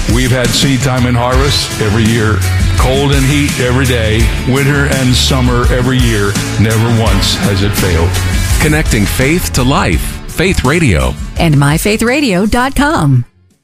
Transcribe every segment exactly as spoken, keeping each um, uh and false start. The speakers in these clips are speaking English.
We've had seed time and harvest every year, cold and heat every day, winter and summer every year. Never once has it failed. Connecting faith to life. Faith Radio. And my faith radio dot com.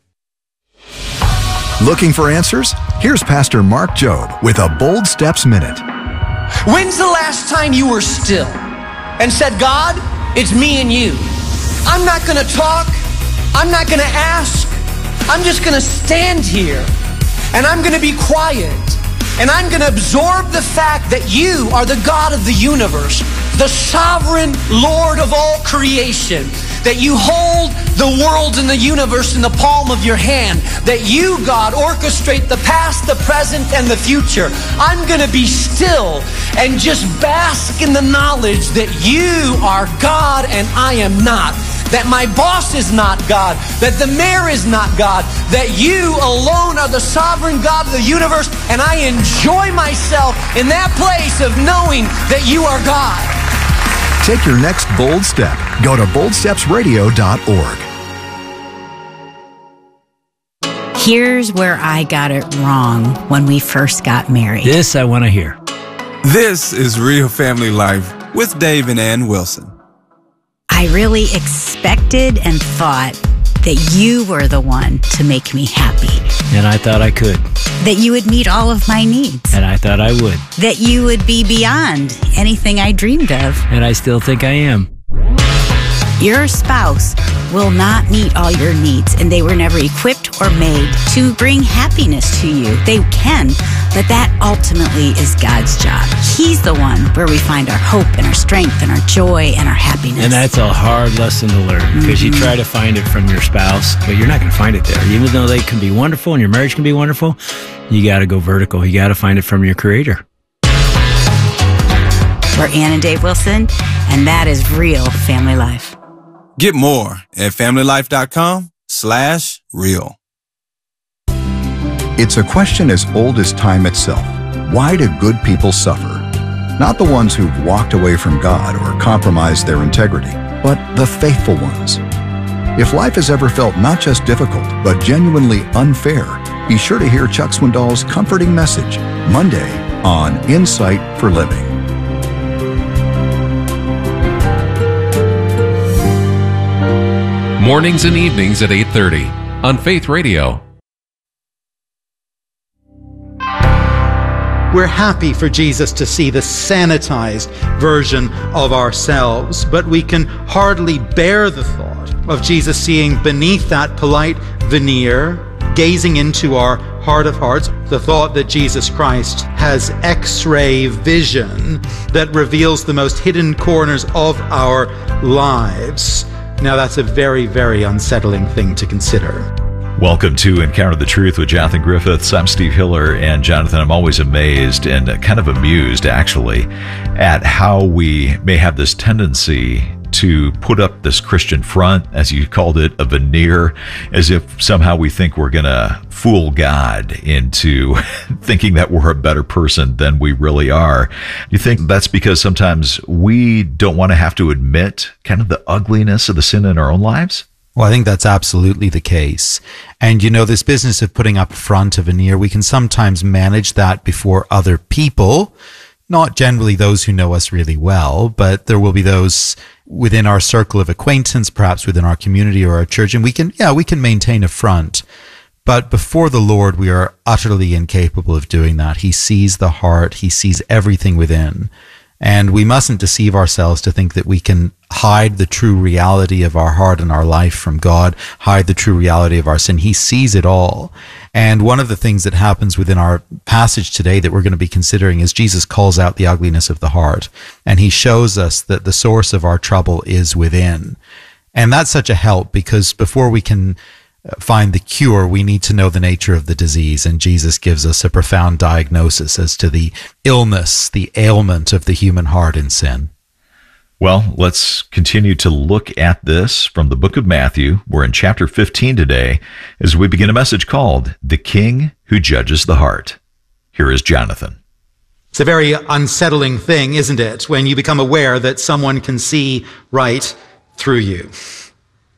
Looking for answers? Here's Pastor Mark Jobe with a Bold Steps Minute. When's the last time you were still and said, God, it's me and you. I'm not going to talk. I'm not going to ask. I'm just going to stand here and I'm going to be quiet and I'm going to absorb the fact that you are the God of the universe, the sovereign Lord of all creation, that you hold the world and the universe in the palm of your hand, that you, God, orchestrate the past, the present, and the future. I'm going to be still and just bask in the knowledge that you are God and I am not. That my boss is not God, that the mayor is not God, that you alone are the sovereign God of the universe, and I enjoy myself in that place of knowing that you are God. Take your next bold step. Go to bold steps radio dot org. Here's where I got it wrong when we first got married. This I want to hear. This is Real Family Life with Dave and Ann Wilson. I really expected and thought that you were the one to make me happy. And I thought I could. That you would meet all of my needs. And I thought I would. That you would be beyond anything I dreamed of. And I still think I am. Your spouse will not meet all your needs, and they were never equipped or made to bring happiness to you. They can, but that ultimately is God's job. He's the one where we find our hope and our strength and our joy and our happiness. And that's a hard lesson to learn, because mm-hmm. you try to find it from your spouse, but you're not going to find it there. Even though they can be wonderful and your marriage can be wonderful, you got to go vertical. You got to find it from your Creator. We're Ann and Dave Wilson, and that is Real Family Life. Get more at family life dot com slash real. It's a question as old as time itself. Why do good people suffer? Not the ones who've walked away from God or compromised their integrity, but the faithful ones. If life has ever felt not just difficult, but genuinely unfair, be sure to hear Chuck Swindoll's comforting message Monday on Insight for Living. Mornings and evenings at eight thirty on Faith Radio. We're happy for Jesus to see the sanitized version of ourselves, but we can hardly bear the thought of Jesus seeing beneath that polite veneer, gazing into our heart of hearts, the thought that Jesus Christ has X-ray vision that reveals the most hidden corners of our lives. Now, that's a very, very unsettling thing to consider. Welcome to Encounter the Truth with Jonathan Griffiths. I'm Steve Hiller, and Jonathan, I'm always amazed and kind of amused, actually, at how we may have this tendency to put up this Christian front, as you called it, a veneer, as if somehow we think we're going to fool God into thinking that we're a better person than we really are. You think that's because sometimes we don't want to have to admit kind of the ugliness of the sin in our own lives? Well, I think that's absolutely the case. And, you know, this business of putting up a front, a veneer, we can sometimes manage that before other people, not generally those who know us really well, but there will be those within our circle of acquaintance, perhaps within our community or our church, and we can, yeah, we can maintain a front. But before the Lord, we are utterly incapable of doing that. He sees the heart. He sees everything within. And we mustn't deceive ourselves to think that we can hide the true reality of our heart and our life from God, hide the true reality of our sin. He sees it all. And one of the things that happens within our passage today that we're going to be considering is Jesus calls out the ugliness of the heart. And he shows us that the source of our trouble is within. And that's such a help, because before we can find the cure, we need to know the nature of the disease. And Jesus gives us a profound diagnosis as to the illness, the ailment of the human heart in sin. Well, let's continue to look at this from the book of Matthew. We're in chapter fifteen today as we begin a message called The King Who Judges the Heart. Here is Jonathan. It's a very unsettling thing, isn't it, when you become aware that someone can see right through you.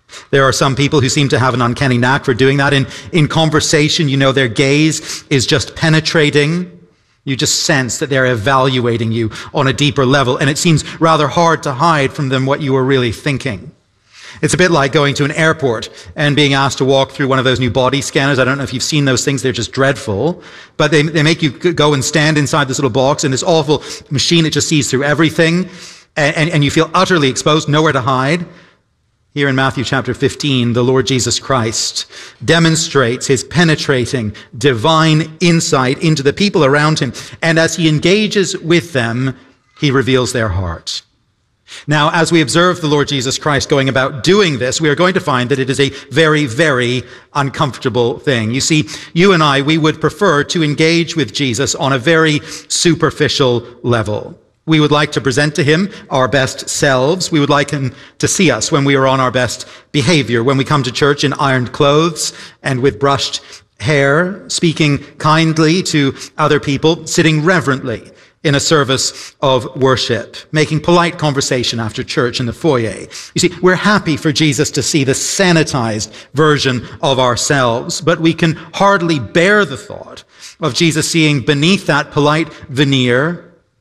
There are some people who seem to have an uncanny knack for doing that. In, in conversation, you know, their gaze is just penetrating. You just sense that they're evaluating you on a deeper level, and it seems rather hard to hide from them what you are really thinking. It's a bit like going to an airport and being asked to walk through one of those new body scanners. I don't know if you've seen those things. They're just dreadful. But they, they make you go and stand inside this little box in this awful machine. It just sees through everything. And, and, and you feel utterly exposed, nowhere to hide. Here in Matthew chapter fifteen, the Lord Jesus Christ demonstrates his penetrating divine insight into the people around him. And as he engages with them, he reveals their heart. Now, as we observe the Lord Jesus Christ going about doing this, we are going to find that it is a very, very uncomfortable thing. You see, you and I, we would prefer to engage with Jesus on a very superficial level. We would like to present to him our best selves. We would like him to see us when we are on our best behavior, when we come to church in ironed clothes and with brushed hair, speaking kindly to other people, sitting reverently in a service of worship, making polite conversation after church in the foyer. You see, we're happy for Jesus to see the sanitized version of ourselves, but we can hardly bear the thought of Jesus seeing beneath that polite veneer,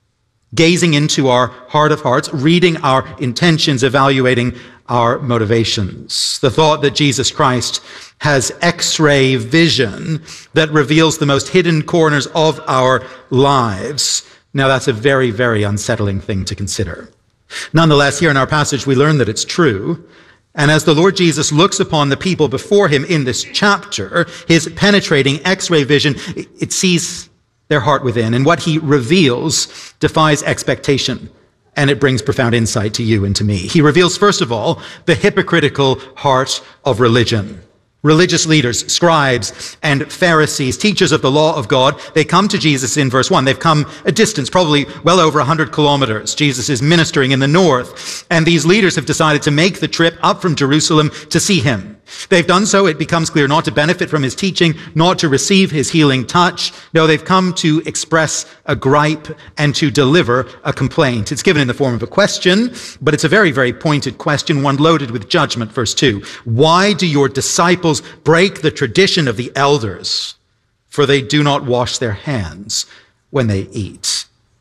gazing into our heart of hearts, reading our intentions, evaluating our motivations. The thought that Jesus Christ has X-ray vision that reveals the most hidden corners of our lives. Now, that's a very, very unsettling thing to consider. Nonetheless, here in our passage, we learn that it's true. And as the Lord Jesus looks upon the people before him in this chapter, his penetrating X-ray vision, it sees their heart within. And what he reveals defies expectation. And it brings profound insight to you and to me. He reveals, first of all, the hypocritical heart of religion. Religious leaders, scribes, and Pharisees, teachers of the law of God, they come to Jesus in verse one. They've come a distance, probably well over one hundred kilometers. Jesus is ministering in the north, and these leaders have decided to make the trip up from Jerusalem to see him. They've done so, it becomes clear, not to benefit from his teaching, not to receive his healing touch. No, they've come to express a gripe and to deliver a complaint. It's given in the form of a question, but it's a very, very pointed question, one loaded with judgment. Verse two, why do your disciples break the tradition of the elders? For they do not wash their hands when they eat.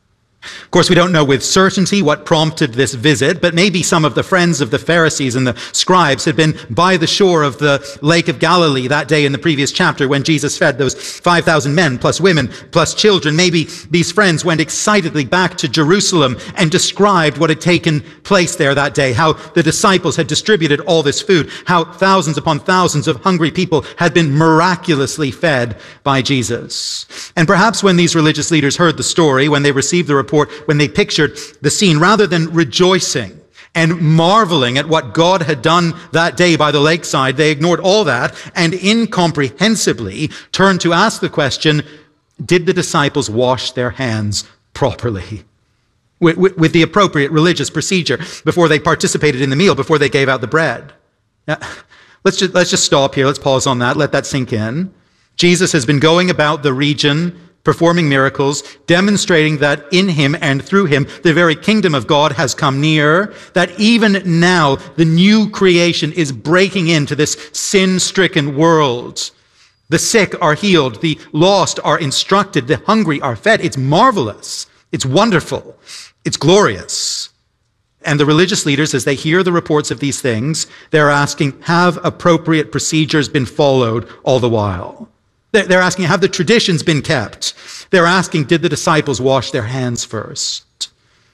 Of course, we don't know with certainty what prompted this visit, but maybe some of the friends of the Pharisees and the scribes had been by the shore of the Lake of Galilee that day in the previous chapter when Jesus fed those five thousand men, plus women, plus children. Maybe these friends went excitedly back to Jerusalem and described what had taken place there that day, how the disciples had distributed all this food, how thousands upon thousands of hungry people had been miraculously fed by Jesus. And perhaps when these religious leaders heard the story, when they received the report, when they pictured the scene, rather than rejoicing and marveling at what God had done that day by the lakeside, they ignored all that and incomprehensibly turned to ask the question, did the disciples wash their hands properly? With, with, with the appropriate religious procedure before they participated in the meal, before they gave out the bread. Now, let's just, let's just stop here. Let's pause on that. Let that sink in. Jesus has been going about the region performing miracles, demonstrating that in him and through him, the very kingdom of God has come near, that even now the new creation is breaking into this sin-stricken world. The sick are healed, the lost are instructed, the hungry are fed. It's marvelous. It's wonderful. It's glorious. And the religious leaders, as they hear the reports of these things, they're asking, have appropriate procedures been followed all the while? They're asking, have the traditions been kept? They're asking, did the disciples wash their hands first?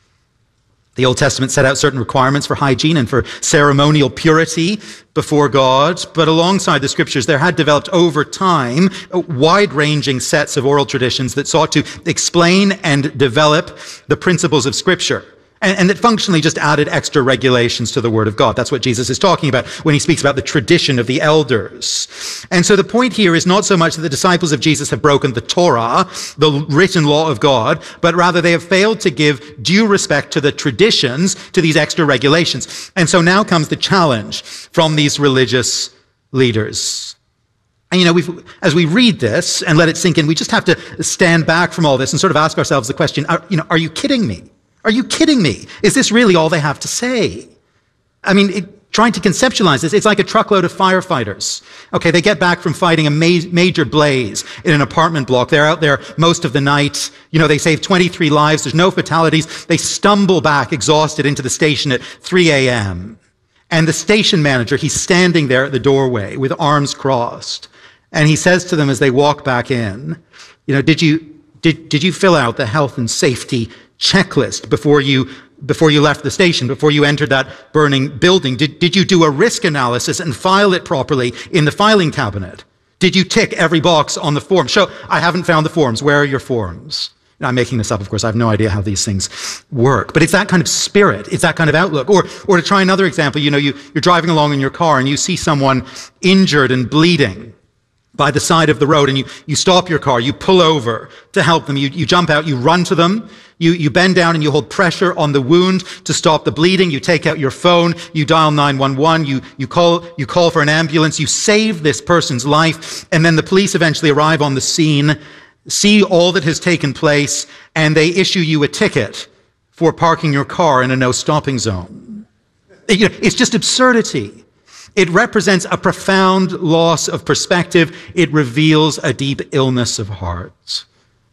The Old Testament set out certain requirements for hygiene and for ceremonial purity before God, but alongside the scriptures, there had developed over time wide-ranging sets of oral traditions that sought to explain and develop the principles of Scripture. And, and that functionally just added extra regulations to the Word of God. That's what Jesus is talking about when he speaks about the tradition of the elders. And so the point here is not so much that the disciples of Jesus have broken the Torah, the written law of God, but rather they have failed to give due respect to the traditions, to these extra regulations. And so now comes the challenge from these religious leaders. And, you know, we've, as we read this and let it sink in, we just have to stand back from all this and sort of ask ourselves the question, are, you know, are you kidding me? Are you kidding me? Is this really all they have to say? I mean, it, Trying to conceptualize this, it's like a truckload of firefighters. Okay, they get back from fighting a ma- major blaze in an apartment block. They're out there most of the night. You know, they save twenty-three lives. There's no fatalities. They stumble back exhausted into the station at three a.m. And the station manager, he's standing there at the doorway with arms crossed. And he says to them as they walk back in, you know, did you, did, did you fill out the health and safety checklist before you before you left the station, before you entered that burning building? Did, did you do a risk analysis and file it properly in the filing cabinet? Did you tick every box on the form? Show, I haven't found the forms. Where are your forms? Now, I'm making this up, of course. I have no idea how these things work. But it's that kind of spirit. It's that kind of outlook. Or, or to try another example, you know, you, you're driving along in your car and you see someone injured and bleeding by the side of the road, and you, you stop your car, you pull over to help them, you, you jump out, you run to them, you, you bend down and you hold pressure on the wound to stop the bleeding, you take out your phone, you dial nine one one, you, you call, you call for an ambulance, you save this person's life, and then the police eventually arrive on the scene, see all that has taken place, and they issue you a ticket for parking your car in a no stopping zone. You know, it's just absurdity. It represents a profound loss of perspective. It reveals a deep illness of heart.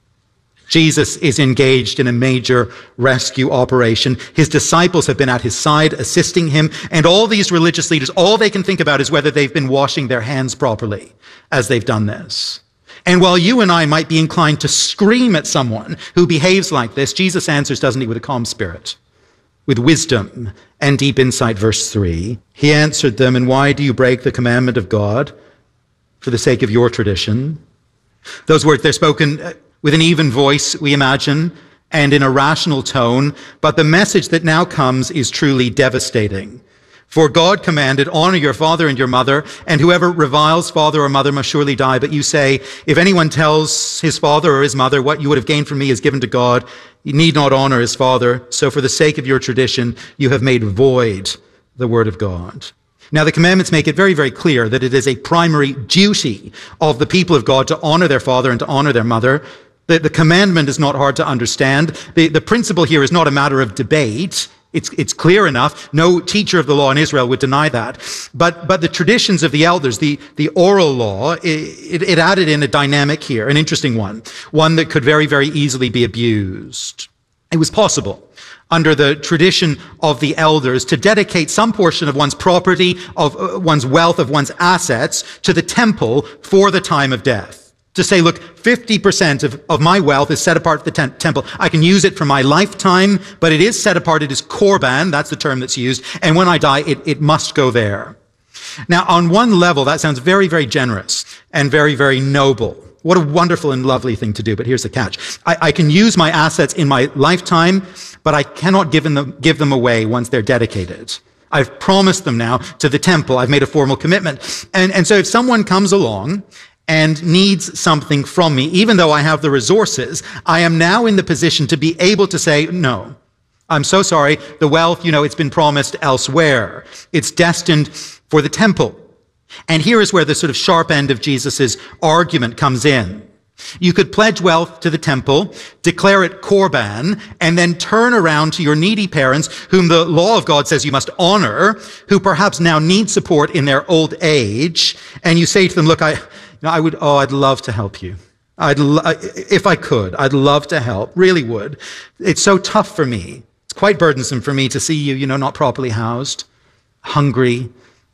Jesus is engaged in a major rescue operation. His disciples have been at his side, assisting him, and all these religious leaders, all they can think about is whether they've been washing their hands properly as they've done this. And while you and I might be inclined to scream at someone who behaves like this, Jesus answers, doesn't he, with a calm spirit, with wisdom and deep insight. Verse three, he answered them, and why do you break the commandment of God for the sake of your tradition? Those words, they're spoken with an even voice, we imagine, and in a rational tone, but the message that now comes is truly devastating. For God commanded, honor your father and your mother, and whoever reviles father or mother must surely die. But you say, if anyone tells his father or his mother, what you would have gained from me is given to God, you need not honor his father. So for the sake of your tradition, you have made void the word of God. Now, the commandments make it very, very clear that it is a primary duty of the people of God to honor their father and to honor their mother. The, the commandment is not hard to understand. The, the principle here is not a matter of debate. It's, it's clear enough. No teacher of the law in Israel would deny that. But, but the traditions of the elders, the, the oral law, it, it, it added in a dynamic here, an interesting one, one that could very, very easily be abused. It was possible under the tradition of the elders to dedicate some portion of one's property, of uh, one's wealth, of one's assets to the temple for the time of death. To say, look, fifty percent of, of my wealth is set apart for the tem- temple. I can use it for my lifetime, but it is set apart. It is korban. That's the term that's used. And when I die, it, it must go there. Now, on one level, that sounds very, very generous and very, very noble. What a wonderful and lovely thing to do. But here's the catch. I, I can use my assets in my lifetime, but I cannot give them, give them away once they're dedicated. I've promised them now to the temple. I've made a formal commitment. And, and so if someone comes along and needs something from me, even though I have the resources, I am now in the position to be able to say, no, I'm so sorry. The wealth, you know, it's been promised elsewhere. It's destined for the temple. And here is where the sort of sharp end of Jesus's argument comes in. You could pledge wealth to the temple, declare it korban, and then turn around to your needy parents, whom the law of God says you must honor, who perhaps now need support in their old age. And you say to them, look, I, you know, I would, oh, I'd love to help you. I'd, lo- if I could, I'd love to help, really would. It's so tough for me. It's quite burdensome for me to see you, you know, not properly housed, hungry,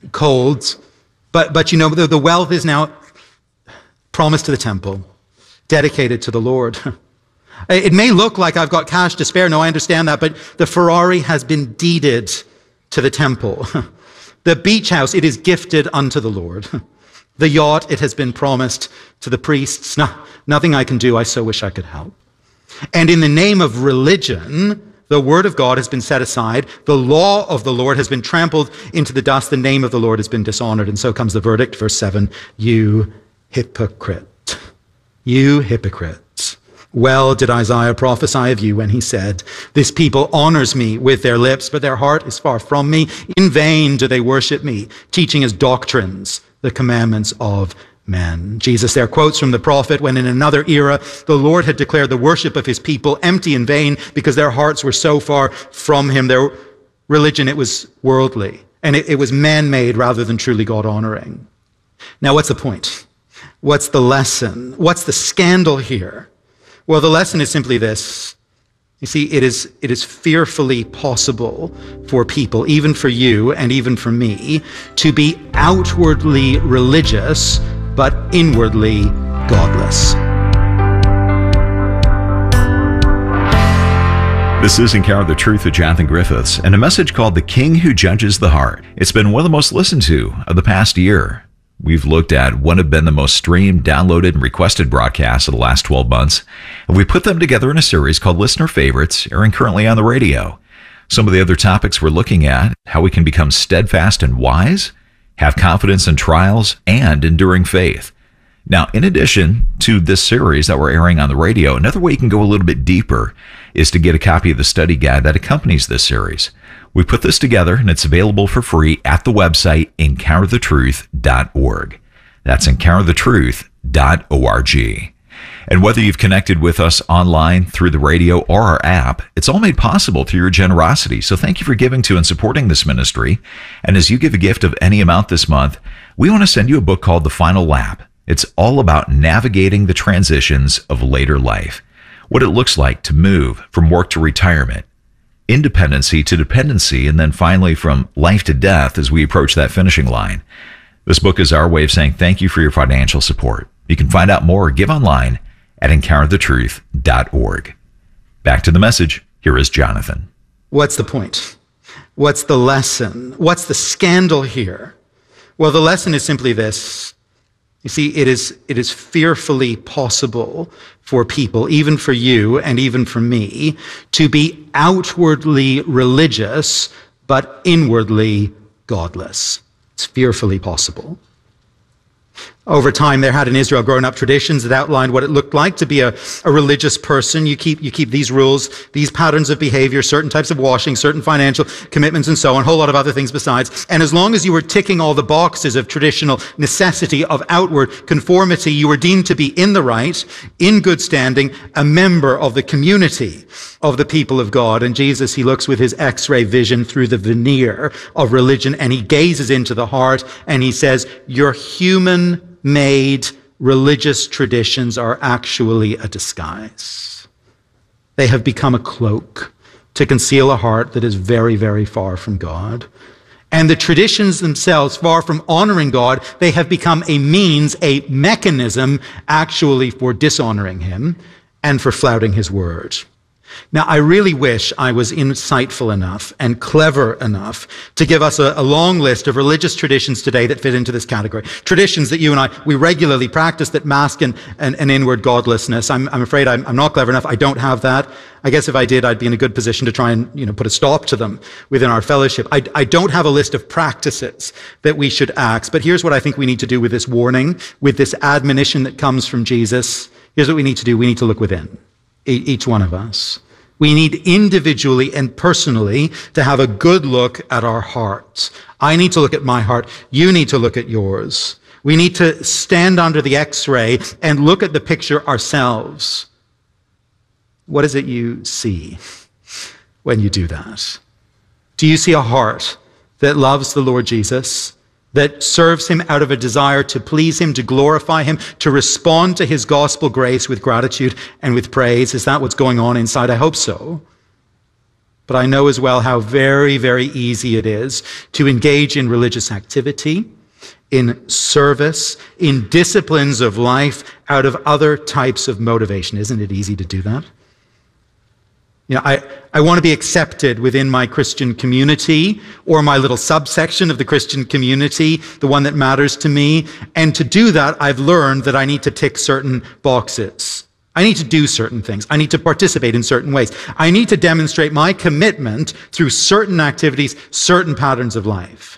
cold. But, but you know, the, the wealth is now promised to the temple, dedicated to the Lord. It may look like I've got cash to spare. No, I understand that. But the Ferrari has been deeded to the temple. The beach house, it is gifted unto the Lord. The yacht, it has been promised to the priests. No, nothing I can do. I so wish I could help. And in the name of religion, the word of God has been set aside. The law of the Lord has been trampled into the dust. The name of the Lord has been dishonored. And so comes the verdict, verse seven, you hypocrite. You hypocrite. Well did Isaiah prophesy of you when he said, this people honors me with their lips, but their heart is far from me. In vain do they worship me, teaching as doctrines the commandments of men. Jesus there quotes from the prophet when in another era, the Lord had declared the worship of his people empty and vain because their hearts were so far from him. Their religion, it was worldly. And it, it was man-made rather than truly God-honoring. Now, what's the point? What's the lesson? What's the scandal here? Well, the lesson is simply this. You see, it is, it is fearfully possible for people, even for you and even for me, to be outwardly religious, but inwardly godless. This is Encounter the Truth with Jonathan Griffiths, and a message called The King Who Judges the Heart. It's been one of the most listened to of the past year. We've looked at what have been the most streamed, downloaded, and requested broadcasts of the last twelve months, and we put them together in a series called Listener Favorites, airing currently on the radio. Some of the other topics we're looking at: how we can become steadfast and wise, have confidence in trials, and enduring faith. Now, in addition to this series that we're airing on the radio, another way you can go a little bit deeper is to get a copy of the study guide that accompanies this series. We put this together, and it's available for free at the website encounter the truth dot org. That's encounter the truth dot org. And whether you've connected with us online, through the radio, or our app, it's all made possible through your generosity. So thank you for giving to and supporting this ministry. And as you give a gift of any amount this month, we want to send you a book called The Final Lap. It's all about navigating the transitions of later life, what it looks like to move from work to retirement, independency to dependency, and then finally from life to death as we approach that finishing line. This book is our way of saying thank you for your financial support. You can find out more or give online at encounter the truth dot org. Back to the message. Here is Jonathan. What's the point? What's the lesson? What's the scandal here? Well, the lesson is simply this. You see, it is, it is fearfully possible for people, even for you and even for me, to be outwardly religious, but inwardly godless. It's fearfully possible. Over time, there had in Israel grown up traditions that outlined what it looked like to be a, a religious person. You keep, you keep these rules, these patterns of behavior, certain types of washing, certain financial commitments, and so on, a whole lot of other things besides. And as long as you were ticking all the boxes of traditional necessity, of outward conformity, you were deemed to be in the right, in good standing, a member of the community of the people of God. And Jesus, he looks with his X-ray vision through the veneer of religion, and he gazes into the heart, and he says, your human made religious traditions are actually a disguise. They have become a cloak to conceal a heart that is very, very far from God. And the traditions themselves, far from honoring God, they have become a means, a mechanism, actually for dishonoring him and for flouting his word. Now, I really wish I was insightful enough and clever enough to give us a, a long list of religious traditions today that fit into this category. Traditions that you and I, we regularly practice that mask an, an, an inward godlessness. I'm, I'm afraid I'm, I'm not clever enough. I don't have that. I guess if I did, I'd be in a good position to try and, you know, put a stop to them within our fellowship. I, I don't have a list of practices that we should axe, but here's what I think we need to do with this warning, with this admonition that comes from Jesus. Here's what we need to do. We need to look within, each one of us. We need individually and personally to have a good look at our hearts. I need to look at my heart. You need to look at yours. We need to stand under the X-ray and look at the picture ourselves. What is it you see when you do that? Do you see a heart that loves the Lord Jesus, that serves him out of a desire to please him, to glorify him, to respond to his gospel grace with gratitude and with praise? Is that what's going on inside? I hope so. But I know as well how very, very easy it is to engage in religious activity, in service, in disciplines of life out of other types of motivation. Isn't it easy to do that? You know, I, I want to be accepted within my Christian community or my little subsection of the Christian community, the one that matters to me. And to do that, I've learned that I need to tick certain boxes. I need to do certain things. I need to participate in certain ways. I need to demonstrate my commitment through certain activities, certain patterns of life.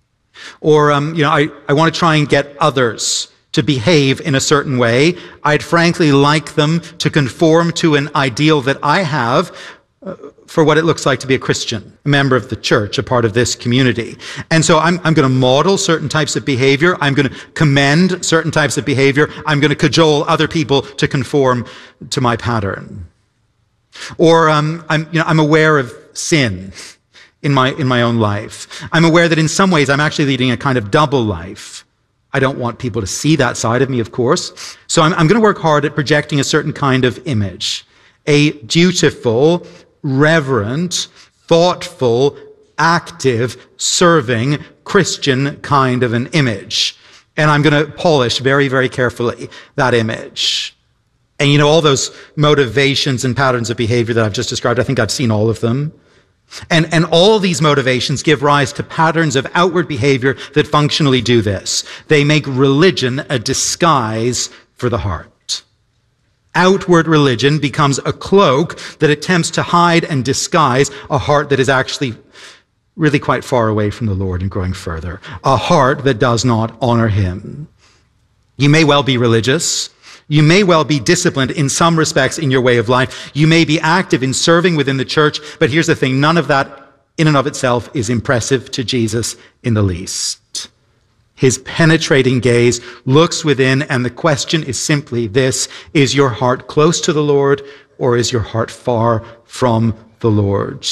Or, um, you know, I, I want to try and get others to behave in a certain way. I'd frankly like them to conform to an ideal that I have uh, for what it looks like to be a Christian, a member of the church, a part of this community. And so I'm, I'm going to model certain types of behavior. I'm going to commend certain types of behavior. I'm going to cajole other people to conform to my pattern. Or um, I'm, you know, I'm aware of sin in my, in my own life. I'm aware that in some ways I'm actually leading a kind of double life. I don't want people to see that side of me, of course. So I'm, I'm going to work hard at projecting a certain kind of image. A dutiful, reverent, thoughtful, active, serving Christian kind of an image. And I'm going to polish very, very carefully that image. And you know, all those motivations and patterns of behavior that I've just described, I think I've seen all of them. And, and all these motivations give rise to patterns of outward behavior that functionally do this. They make religion a disguise for the heart. Outward religion becomes a cloak that attempts to hide and disguise a heart that is actually really quite far away from the Lord and growing further. A heart that does not honor him. You may well be religious. You may well be disciplined in some respects in your way of life. You may be active in serving within the church, but here's the thing, none of that in and of itself is impressive to Jesus in the least. His penetrating gaze looks within, and the question is simply this: is your heart close to the Lord, or is your heart far from the Lord?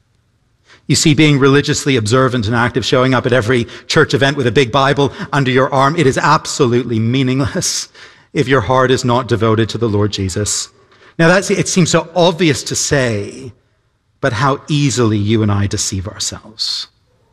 You see, being religiously observant and active, showing up at every church event with a big Bible under your arm, it is absolutely meaningless if your heart is not devoted to the Lord Jesus. Now, that's, it seems so obvious to say, but how easily you and I deceive ourselves.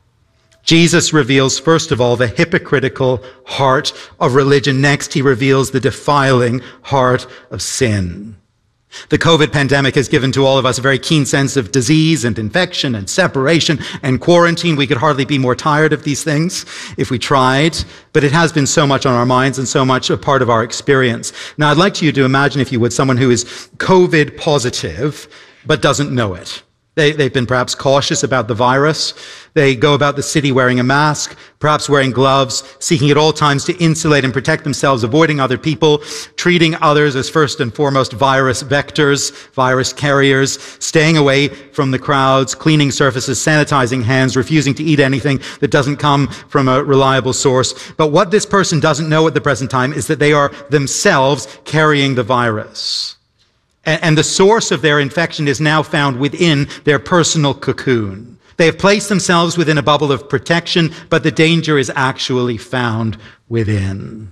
Jesus reveals, first of all, the hypocritical heart of religion. Next, he reveals the defiling heart of sin. The COVID pandemic has given to all of us a very keen sense of disease and infection and separation and quarantine. We could hardly be more tired of these things if we tried, but it has been so much on our minds and so much a part of our experience. Now, I'd like you to imagine, if you would, someone who is COVID positive but doesn't know it. They, they've been perhaps cautious about the virus. They go about the city wearing a mask, perhaps wearing gloves, seeking at all times to insulate and protect themselves, avoiding other people, treating others as first and foremost virus vectors, virus carriers, staying away from the crowds, cleaning surfaces, sanitizing hands, refusing to eat anything that doesn't come from a reliable source. But what this person doesn't know at the present time is that they are themselves carrying the virus. And the source of their infection is now found within their personal cocoon. They have placed themselves within a bubble of protection, but the danger is actually found within.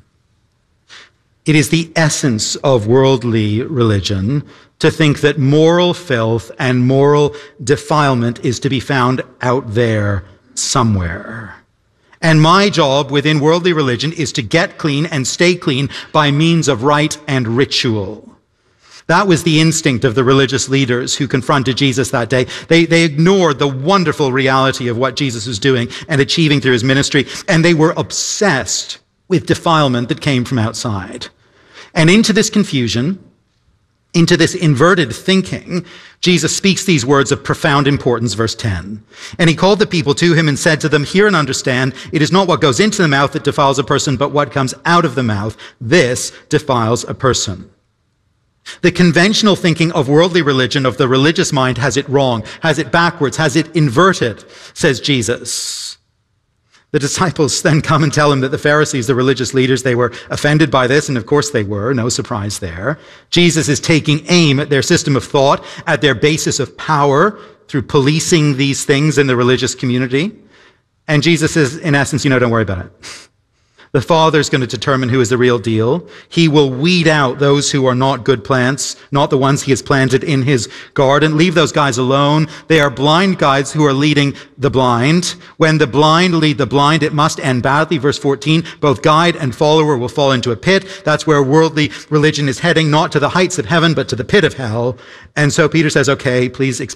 It is the essence of worldly religion to think that moral filth and moral defilement is to be found out there somewhere. And my job within worldly religion is to get clean and stay clean by means of rite and ritual. That was the instinct of the religious leaders who confronted Jesus that day. They, they ignored the wonderful reality of what Jesus was doing and achieving through his ministry, and they were obsessed with defilement that came from outside. And into this confusion, into this inverted thinking, Jesus speaks these words of profound importance, verse ten. And he called the people to him and said to them, "Hear and understand, it is not what goes into the mouth that defiles a person, but what comes out of the mouth. This defiles a person." The conventional thinking of worldly religion, of the religious mind, has it wrong, has it backwards, has it inverted, says Jesus. The disciples then come and tell him that the Pharisees, the religious leaders, they were offended by this, and of course they were, no surprise there. Jesus is taking aim at their system of thought, at their basis of power, through policing these things in the religious community. And Jesus says, in essence, you know, don't worry about it. The Father's going to determine who is the real deal. He will weed out those who are not good plants, not the ones he has planted in his garden. Leave those guys alone. They are blind guides who are leading the blind. When the blind lead the blind, it must end badly. Verse fourteen, both guide and follower will fall into a pit. That's where worldly religion is heading, not to the heights of heaven, but to the pit of hell. And so Peter says, okay, please explain.